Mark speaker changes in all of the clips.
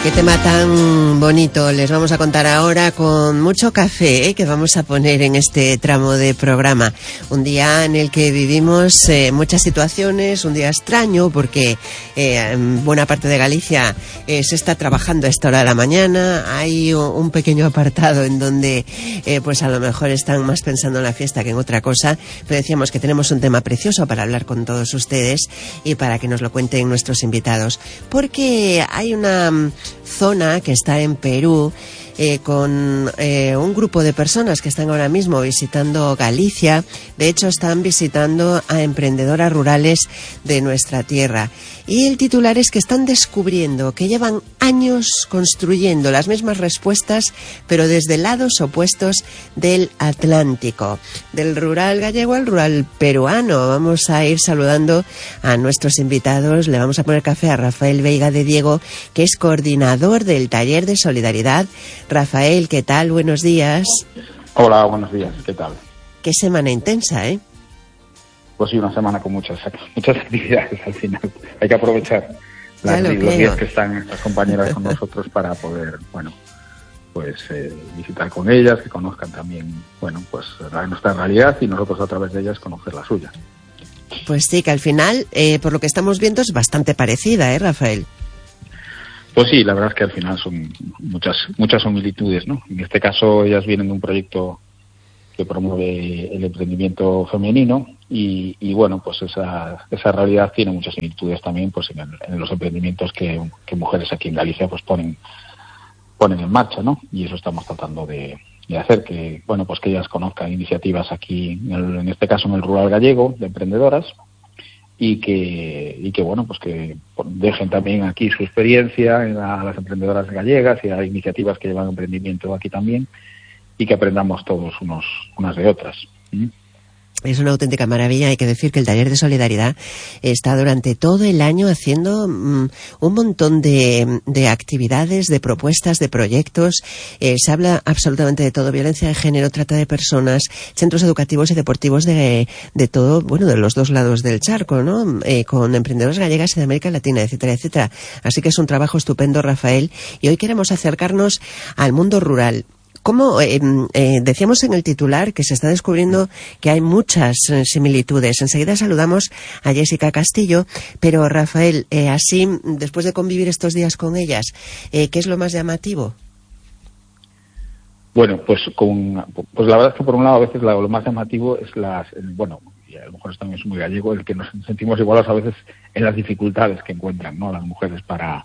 Speaker 1: Qué tema tan bonito les vamos a contar ahora con mucho café, que vamos a poner en este tramo de programa. Un día en el que vivimos muchas situaciones, un día extraño porque en buena parte de Galicia se está trabajando a esta hora de la mañana. Hay un pequeño apartado en donde pues a lo mejor están más pensando en la fiesta que en otra cosa, pero decíamos que tenemos un tema precioso para hablar con todos ustedes y para que nos lo cuenten nuestros invitados, porque hay una zona que está en Perú con un grupo de personas que están ahora mismo visitando Galicia. De hecho, están visitando a emprendedoras rurales de nuestra tierra. Y el titular es que están descubriendo que llevan años construyendo las mismas respuestas, pero desde lados opuestos del Atlántico. Del rural gallego al rural peruano. Vamos a ir saludando a nuestros invitados. Le vamos a poner café a Rafael Veiga de Diego, que es coordinador del Taller de Solidaridad. Rafael, ¿qué tal? Buenos días.
Speaker 2: Hola, buenos días. ¿Qué tal?
Speaker 1: Qué semana intensa, ¿eh?
Speaker 2: Pues sí, una semana con muchas actividades al final. Hay que aprovechar los días que están estas compañeras con nosotros para poder, visitar con ellas, que conozcan también, nuestra realidad y nosotros a través de ellas conocer la suya.
Speaker 1: Pues sí, que al final, por lo que estamos viendo, es bastante parecida, ¿eh, Rafael?
Speaker 2: Pues sí, la verdad es que al final son muchas similitudes, ¿no? En este caso ellas vienen de un proyecto que promueve el emprendimiento femenino y pues esa realidad tiene muchas similitudes también pues en los emprendimientos que mujeres aquí en Galicia pues ponen en marcha, ¿no? Y eso estamos tratando de hacer, que que ellas conozcan iniciativas aquí, en este caso en el rural gallego, de emprendedoras, y que dejen también aquí su experiencia a las emprendedoras gallegas y a iniciativas que llevan emprendimiento aquí también, y que aprendamos todos unas de otras.
Speaker 1: Es una auténtica maravilla. Hay que decir que el Taller de Solidaridad está durante todo el año haciendo un montón de actividades, de propuestas, de proyectos. Se habla absolutamente de todo: violencia de género, trata de personas, centros educativos y deportivos de todo, de los dos lados del charco, ¿no? Con emprendedoras gallegas y de América Latina, etcétera, etcétera. Así que es un trabajo estupendo, Rafael. Y hoy queremos acercarnos al mundo rural. Como decíamos en el titular, que se está descubriendo que hay muchas similitudes. Enseguida saludamos a Jessica Castillo, pero Rafael, así, después de convivir estos días con ellas, ¿qué es lo más llamativo?
Speaker 2: Bueno, pues la verdad es que por un lado a veces lo más llamativo es y a lo mejor esto también es muy gallego, el que nos sentimos igualados a veces en las dificultades que encuentran, ¿no?, las mujeres para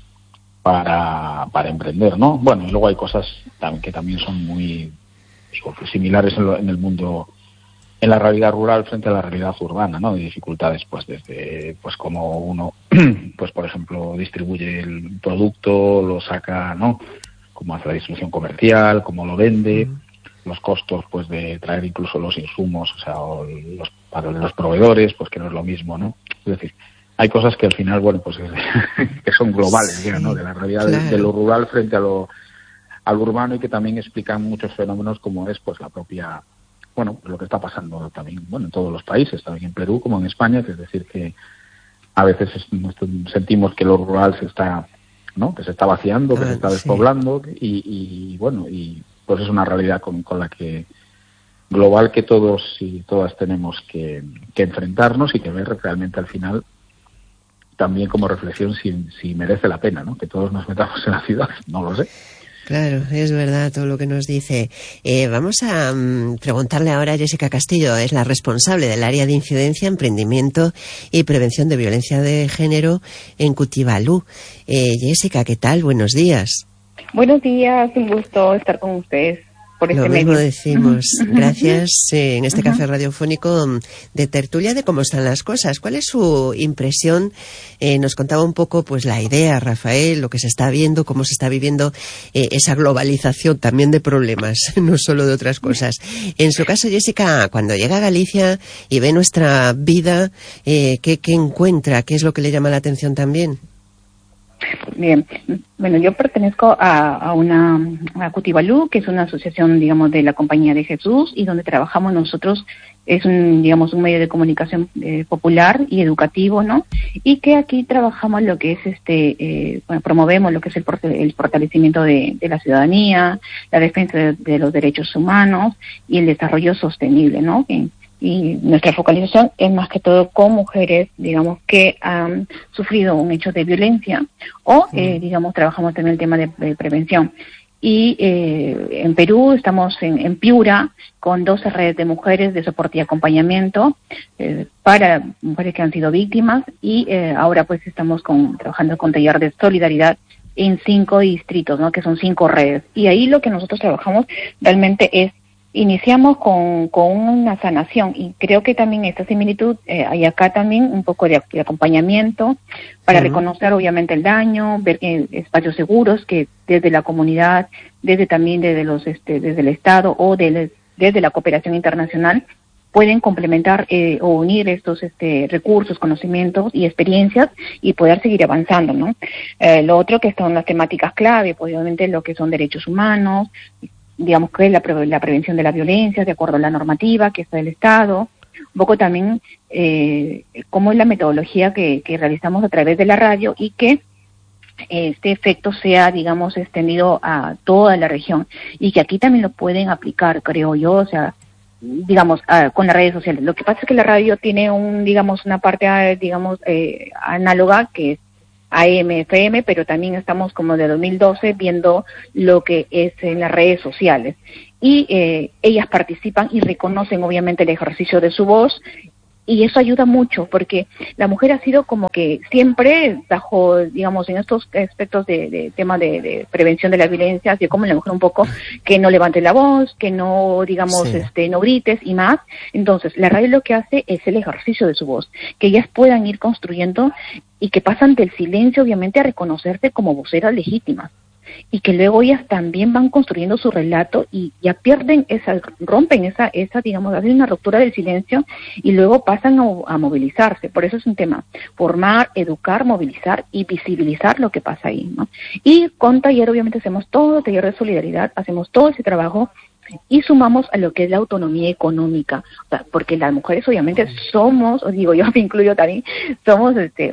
Speaker 2: emprender, ¿no? Bueno, y luego hay cosas que también son muy similares en el mundo, en la realidad rural frente a la realidad urbana, ¿no? De dificultades, desde como uno, por ejemplo, distribuye el producto, lo saca, ¿no?, cómo hace la distribución comercial, cómo lo vende, los costos, de traer incluso los insumos, para los proveedores, que no es lo mismo, ¿no? Es decir, hay cosas que al final, que son globales, ya, ¿no?, de la realidad, claro, de lo rural frente a lo urbano, y que también explican muchos fenómenos como es, la propia, lo que está pasando también, en todos los países, también en Perú como en España, que es decir que a veces sentimos que lo rural se está vaciando, que se está despoblando, y es una realidad con la que global que todos y todas tenemos que enfrentarnos y que ver realmente al final también como reflexión si merece la pena, ¿no?, que todos nos metamos en la ciudad. No lo sé.
Speaker 1: Claro, es verdad todo lo que nos dice. Vamos a preguntarle ahora a Jessica Castillo. Es la responsable del área de incidencia, emprendimiento y prevención de violencia de género en Cutivalú. Jessica, ¿qué tal? Buenos días.
Speaker 3: Buenos días, un gusto estar con ustedes. Por este
Speaker 1: lo mismo
Speaker 3: medio
Speaker 1: decimos. Gracias en este café radiofónico de tertulia de cómo están las cosas. ¿Cuál es su impresión? Nos contaba un poco la idea, Rafael, lo que se está viendo, cómo se está viviendo esa globalización también de problemas, no solo de otras cosas. En su caso, Jessica, cuando llega a Galicia y ve nuestra vida, ¿qué encuentra? ¿Qué es lo que le llama la atención también?
Speaker 3: Bien, bueno, yo pertenezco a Cutibalú, que es una asociación, digamos, de la Compañía de Jesús, y donde trabajamos nosotros es un medio de comunicación popular y educativo, ¿no? Y que aquí trabajamos lo que es promovemos lo que es el fortalecimiento de la ciudadanía, la defensa de los derechos humanos y el desarrollo sostenible, ¿no? Y nuestra focalización es más que todo con mujeres, digamos, que han sufrido un hecho de violencia o, digamos, trabajamos también el tema de prevención. Y en Perú estamos en Piura con 12 redes de mujeres de soporte y acompañamiento para mujeres que han sido víctimas y ahora pues estamos trabajando con taller de solidaridad en 5 distritos, ¿no? Que son 5 redes. Y ahí lo que nosotros trabajamos realmente es iniciamos con una sanación y creo que también esta similitud hay acá también un poco de acompañamiento para reconocer obviamente el daño, ver que espacios seguros que desde la comunidad, desde el Estado o desde la cooperación internacional pueden complementar o unir estos recursos, conocimientos y experiencias y poder seguir avanzando, ¿no? Lo otro que son las temáticas clave, pues obviamente lo que son derechos humanos, digamos que la prevención de la violencia de acuerdo a la normativa que está del Estado, un poco también cómo es la metodología que realizamos a través de la radio y que este efecto sea, digamos, extendido a toda la región y que aquí también lo pueden aplicar, creo yo, o sea, digamos, con las redes sociales. Lo que pasa es que la radio tiene una parte, análoga que es AM, FM, pero también estamos como de 2012 viendo lo que es en las redes sociales. Y ellas participan y reconocen obviamente el ejercicio de su voz y eso ayuda mucho porque la mujer ha sido como que siempre bajo, digamos, en estos aspectos de tema de prevención de la violencia, así como la mujer un poco que no levante la voz, que no, digamos, no grites y más. Entonces, la radio lo que hace es el ejercicio de su voz, que ellas puedan ir construyendo y que pasan del silencio, obviamente, a reconocerse como voceras legítimas. Y que luego ellas también van construyendo su relato y ya rompen esa digamos, hacen una ruptura del silencio y luego pasan a movilizarse. Por eso es un tema, formar, educar, movilizar y visibilizar lo que pasa ahí, ¿no? Y con taller, obviamente, hacemos todo, taller de solidaridad, hacemos todo ese trabajo y sumamos a lo que es la autonomía económica, o sea, porque las mujeres obviamente somos, digo yo, me incluyo también, somos,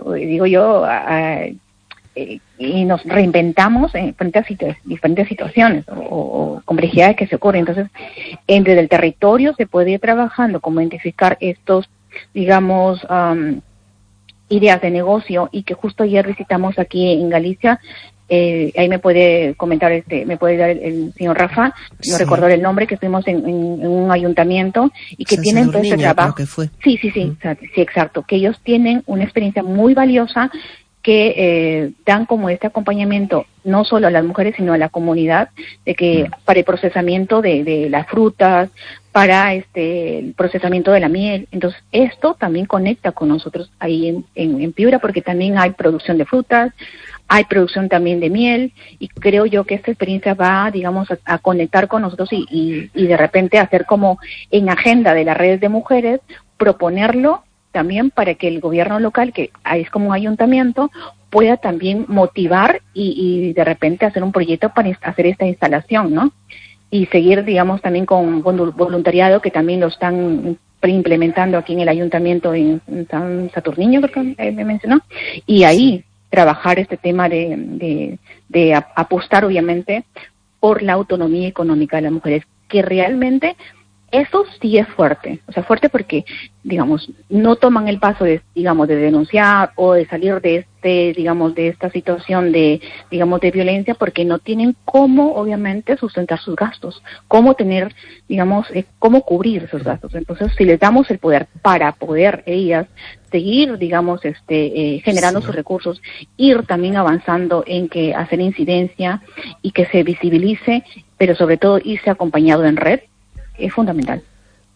Speaker 3: y nos reinventamos frente a diferentes situaciones o complejidades que se ocurren. Entonces, desde el territorio se puede ir trabajando cómo identificar estos, digamos, ideas de negocio y que justo ayer visitamos aquí en Galicia. Ahí me puede comentar, me puede dar el señor Rafa, no recuerdo el nombre, que estuvimos en un ayuntamiento y que tienen todo este trabajo. Sí, exacto, que ellos tienen una experiencia muy valiosa que dan como este acompañamiento no solo a las mujeres sino a la comunidad de que para el procesamiento de las frutas, para el procesamiento de la miel. Entonces esto también conecta con nosotros ahí en Piura porque también hay producción de frutas, hay producción también de miel y creo yo que esta experiencia va, digamos, a conectar con nosotros y de repente hacer como en agenda de las redes de mujeres, proponerlo también para que el gobierno local, que es como un ayuntamiento, pueda también motivar y de repente hacer un proyecto para hacer esta instalación, ¿no? Y seguir, digamos, también con voluntariado, que también lo están implementando aquí en el ayuntamiento en San Saturnino, creo que me mencionó, y ahí trabajar este tema de apostar, obviamente, por la autonomía económica de las mujeres, que realmente eso sí es fuerte, o sea, fuerte porque, digamos, no toman el paso de denunciar o de salir de de esta situación de violencia porque no tienen cómo, obviamente, sustentar sus gastos, cómo tener, cómo cubrir esos gastos. Entonces, si les damos el poder para poder ellas seguir, generando sus recursos, ir también avanzando en que hacer incidencia y que se visibilice, pero sobre todo irse acompañado en red, es fundamental.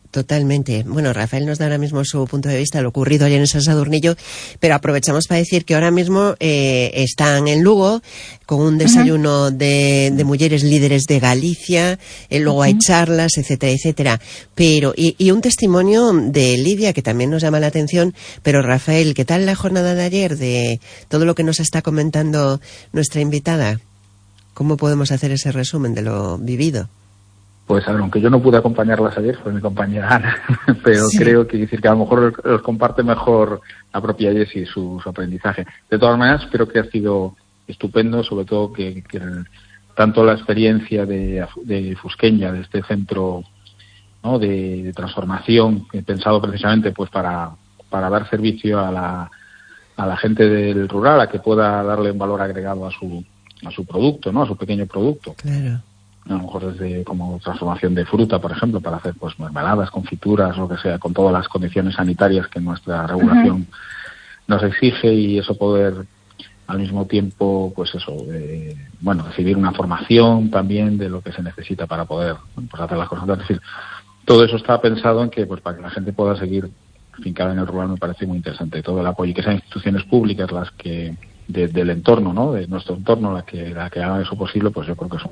Speaker 1: Totalmente. Bueno, Rafael nos da ahora mismo su punto de vista, lo ocurrido ayer en San Sadurnillo, pero aprovechamos para decir que ahora mismo están en Lugo con un desayuno de mujeres líderes de Galicia, luego hay charlas, etcétera, etcétera. Pero y un testimonio de Lidia que también nos llama la atención. Pero Rafael, ¿qué tal la jornada de ayer, de todo lo que nos está comentando nuestra invitada? ¿Cómo podemos hacer ese resumen de lo vivido?
Speaker 2: Pues a ver, aunque yo no pude acompañarlas ayer, fue mi compañera Ana, pero sí, creo que a lo mejor los comparte mejor la propia Jessie su aprendizaje. De todas maneras, creo que ha sido estupendo, sobre todo que tanto la experiencia de Fusqueña, de este centro, ¿no?, de transformación, pensado precisamente pues para dar servicio a la gente del rural, a que pueda darle un valor agregado a su producto, ¿no?, a su pequeño producto.
Speaker 1: Claro.
Speaker 2: A lo mejor desde como transformación de fruta, por ejemplo, para hacer pues mermeladas, confituras, lo que sea, con todas las condiciones sanitarias que nuestra regulación nos exige, y eso poder al mismo tiempo, pues eso, recibir una formación también de lo que se necesita para poder pues hacer las cosas. Es decir, todo eso está pensado en que pues para que la gente pueda seguir fincada en el rural. Me parece muy interesante todo el apoyo, y que sean instituciones públicas las que del entorno, ¿no?, de nuestro entorno, la que hagan eso posible. Pues yo creo que es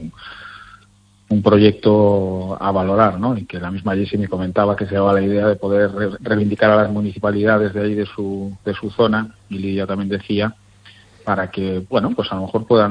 Speaker 2: un proyecto a valorar, ¿no? Y que la misma Jessie me comentaba que se daba la idea de poder reivindicar a las municipalidades de ahí, de su zona, y Lidia también decía, para que, bueno, pues a lo mejor puedan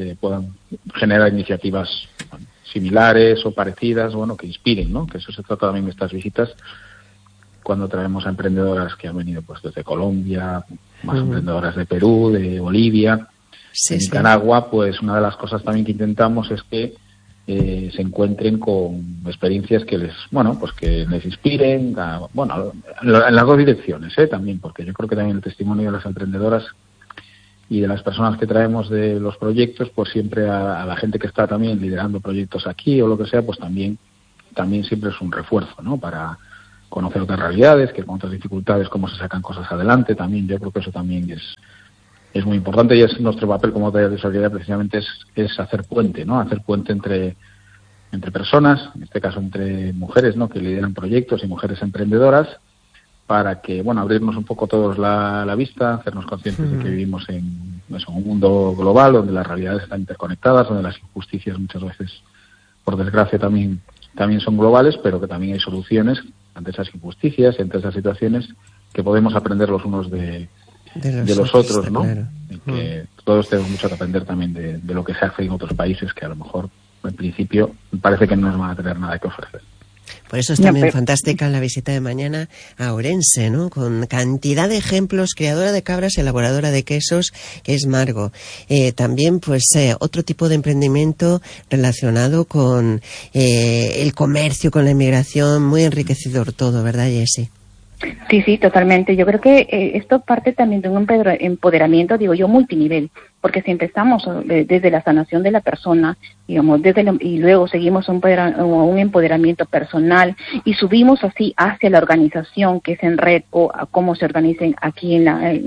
Speaker 2: generar iniciativas similares o parecidas, bueno, que inspiren, ¿no? Que eso se trata también de estas visitas, cuando traemos a emprendedoras que han venido pues desde Colombia, más emprendedoras de Perú, de Bolivia, de Nicaragua. Pues una de las cosas también que intentamos es que se encuentren con experiencias que les inspiren, en las dos direcciones, también, porque yo creo que también el testimonio de las emprendedoras y de las personas que traemos de los proyectos, pues siempre a la gente que está también liderando proyectos aquí o lo que sea, pues también siempre es un refuerzo, ¿no?, para conocer otras realidades, que con otras dificultades, cómo se sacan cosas adelante. También yo creo que eso también es muy importante, y es nuestro papel como taller de solidaridad, precisamente es hacer puente, ¿no? Hacer puente entre personas, en este caso entre mujeres, ¿no?, que lideran proyectos, y mujeres emprendedoras, para que, abrirnos un poco todos la vista, hacernos conscientes de que vivimos en un mundo global donde las realidades están interconectadas, donde las injusticias muchas veces, por desgracia, también son globales, pero que también hay soluciones ante esas injusticias y ante esas situaciones, que podemos aprender los unos de los otros, ¿no? Claro. Y que todos tenemos mucho que aprender también de lo que se hace en otros países, que a lo mejor en principio parece que no nos van a tener nada que ofrecer.
Speaker 1: Por eso es también fantástica la visita de mañana a Ourense, ¿no?, con cantidad de ejemplos, criadora de cabras y elaboradora de quesos, que es Margo. También pues otro tipo de emprendimiento relacionado con el comercio, con la inmigración, muy enriquecedor todo, ¿verdad, Jessie?
Speaker 3: Sí, totalmente. Yo creo que esto parte también de un empoderamiento, digo yo, multinivel, porque si empezamos desde la sanación de la persona, digamos, y luego seguimos un empoderamiento personal, y subimos así hacia la organización, que es en red, o a cómo se organicen aquí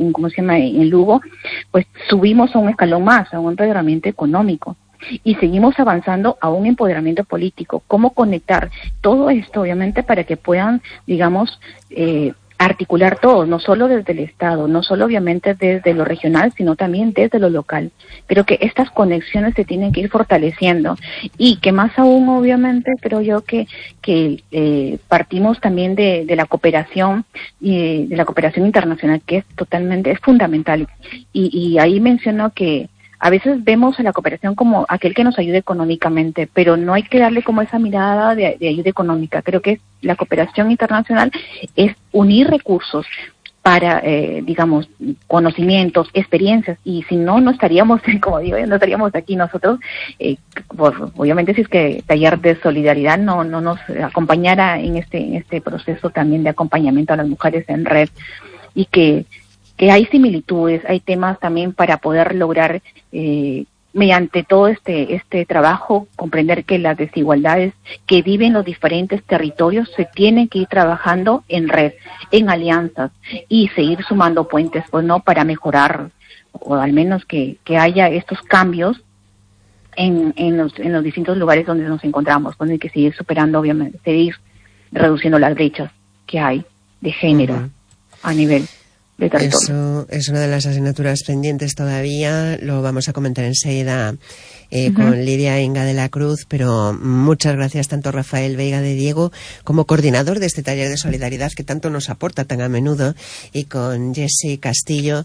Speaker 3: en Lugo, pues subimos a un escalón más, a un empoderamiento económico. Y seguimos avanzando a un empoderamiento político. ¿Cómo conectar todo esto, obviamente, para que puedan, digamos, articular todo, no solo desde el Estado, no solo obviamente desde lo regional, sino también desde lo local? Creo que estas conexiones se tienen que ir fortaleciendo, y que más aún, obviamente, creo yo que partimos también de la cooperación, y de la cooperación internacional, que es fundamental. Y ahí menciono que a veces vemos a la cooperación como aquel que nos ayude económicamente, pero no hay que darle como esa mirada de ayuda económica. Creo que la cooperación internacional es unir recursos para, digamos, conocimientos, experiencias, y si no, no estaríamos, como digo, no estaríamos aquí nosotros. Obviamente, si es que Taller de Solidaridad no nos acompañara en este proceso también de acompañamiento a las mujeres en red, y que hay similitudes, hay temas también para poder lograr, mediante todo este trabajo, comprender que las desigualdades que viven los diferentes territorios se tienen que ir trabajando en red, en alianzas, y seguir sumando puentes, pues no, para mejorar, o al menos que haya estos cambios en los distintos lugares donde nos encontramos. Pues hay que seguir superando, obviamente, seguir reduciendo las brechas que hay de género a nivel de territorio.
Speaker 1: Eso es una de las asignaturas pendientes todavía. Lo vamos a comentar enseguida con Lidia Inga de la Cruz, pero muchas gracias tanto Rafael Veiga de Diego como coordinador de este taller de solidaridad que tanto nos aporta tan a menudo, y con Jessica Castillo,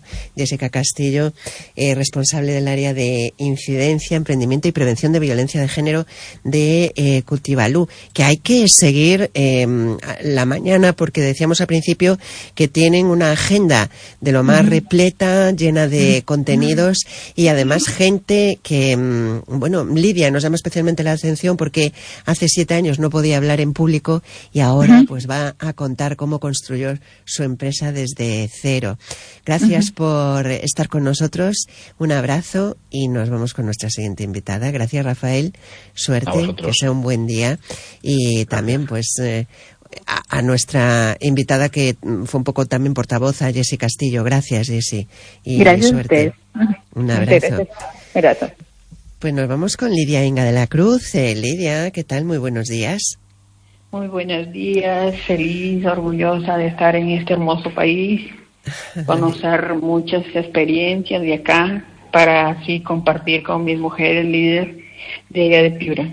Speaker 1: responsable del área de incidencia, emprendimiento y prevención de violencia de género de Cutivalú, que hay que seguir la mañana porque decíamos al principio que tienen una agenda de lo más repleta, llena de contenidos, y además gente que Lidia nos llama especialmente la atención porque hace 7 años no podía hablar en público y ahora pues va a contar cómo construyó su empresa desde cero. Gracias por estar con nosotros, un abrazo y nos vamos con nuestra siguiente invitada. Gracias, Rafael, suerte, que sea un buen día, y también pues a nuestra invitada que fue un poco también portavoz, a Jessy Castillo. Gracias, Jessy, y
Speaker 3: gracias
Speaker 1: suerte. Un abrazo.
Speaker 3: Gracias.
Speaker 1: Pues nos vamos con Lidia Inga de la Cruz. Lidia, ¿qué tal? Muy buenos días.
Speaker 4: Muy buenos días, feliz, orgullosa de estar en este hermoso país, conocer muchas experiencias de acá para así compartir con mis mujeres líderes de allá de Piura.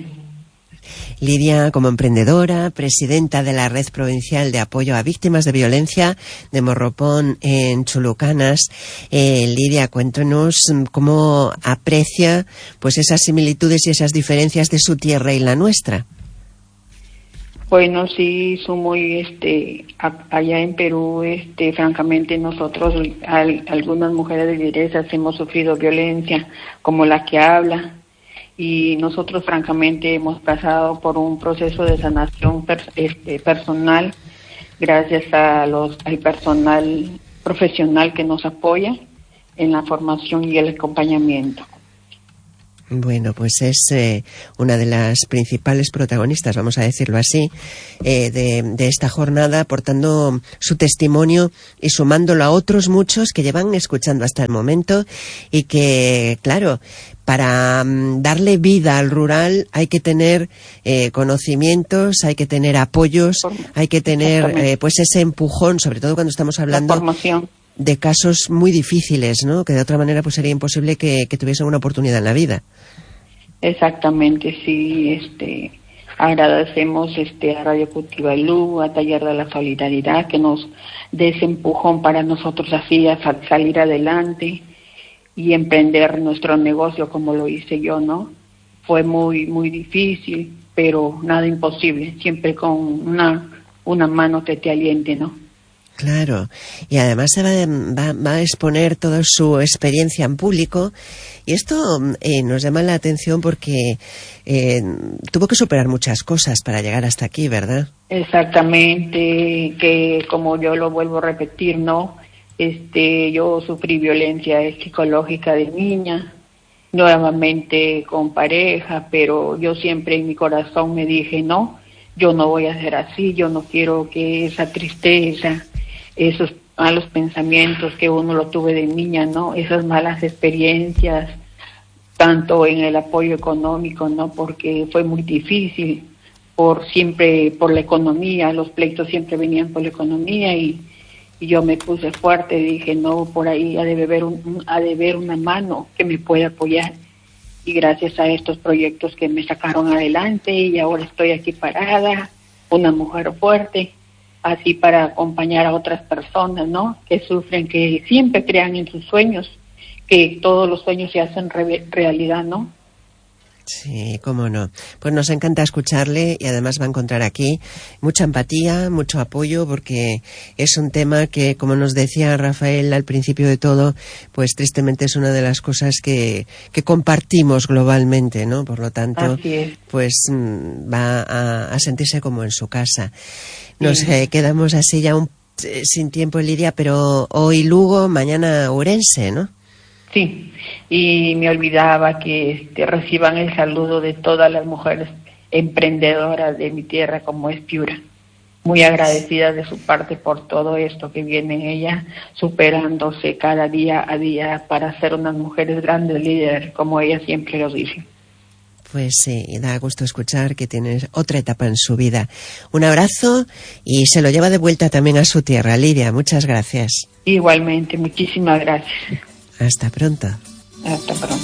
Speaker 1: Lidia, como emprendedora, presidenta de la Red Provincial de Apoyo a Víctimas de Violencia de Morropón en Chulucanas. Lidia, cuéntanos cómo aprecia pues esas similitudes y esas diferencias de su tierra y la nuestra.
Speaker 4: Bueno, sí, son muy, allá en Perú, francamente nosotros, algunas mujeres de lideresas hemos sufrido violencia, como la que habla, y nosotros francamente hemos pasado por un proceso de sanación personal, gracias al personal profesional que nos apoya en la formación y el acompañamiento.
Speaker 1: Bueno, pues es una de las principales protagonistas, vamos a decirlo así, de esta jornada, aportando su testimonio y sumándolo a otros muchos que llevan escuchando hasta el momento, y que, claro, para darle vida al rural hay que tener conocimientos, hay que tener apoyos, hay que tener pues ese empujón, sobre todo cuando estamos hablando de casos muy difíciles, ¿no? Que de otra manera pues sería imposible que tuviesen una oportunidad en la vida.
Speaker 4: Exactamente, sí. Agradecemos a Radio Cutivalú, a Taller de la Solidaridad, que nos dé ese empujón para nosotros así a salir adelante y emprender nuestro negocio como lo hice yo, ¿no? Fue muy, muy difícil, pero nada imposible, siempre con una mano que te aliente, ¿no?
Speaker 1: Claro, y además se va a exponer toda su experiencia en público, y esto nos llama la atención porque tuvo que superar muchas cosas para llegar hasta aquí, ¿verdad?
Speaker 4: Exactamente, que como yo lo vuelvo a repetir, ¿no? Yo sufrí violencia psicológica de niña, nuevamente con pareja, pero yo siempre en mi corazón me dije, no, yo no voy a ser así, yo no quiero que esa tristeza, esos malos pensamientos que uno lo tuve de niña, ¿no? Esas malas experiencias, tanto en el apoyo económico, ¿no? Porque fue muy difícil, por la economía, los pleitos siempre venían por la economía, y yo me puse fuerte, dije, no, por ahí ha de haber una mano que me pueda apoyar, y gracias a estos proyectos que me sacaron adelante, y ahora estoy aquí parada, una mujer fuerte, así para acompañar a otras personas, ¿no? Que sufren, que siempre crean en sus sueños, que todos los sueños se hacen realidad, ¿no?
Speaker 1: Sí, cómo no. Pues nos encanta escucharle, y además va a encontrar aquí mucha empatía, mucho apoyo, porque es un tema que, como nos decía Rafael al principio de todo, pues tristemente es una de las cosas que compartimos globalmente, ¿no? Por lo tanto, pues va a sentirse como en su casa. Nos quedamos así ya sin tiempo, Lidia, pero hoy Lugo, mañana Ourense, ¿no?
Speaker 4: Sí, y me olvidaba que reciban el saludo de todas las mujeres emprendedoras de mi tierra, como es Piura. Muy agradecida de su parte por todo esto que viene ella superándose día a día para ser unas mujeres grandes líderes, como ella siempre lo dice.
Speaker 1: Pues sí, da gusto escuchar que tienes otra etapa en su vida. Un abrazo y se lo lleva de vuelta también a su tierra. Lidia, muchas gracias.
Speaker 4: Igualmente, muchísimas gracias.
Speaker 1: Hasta pronto.
Speaker 4: Hasta pronto.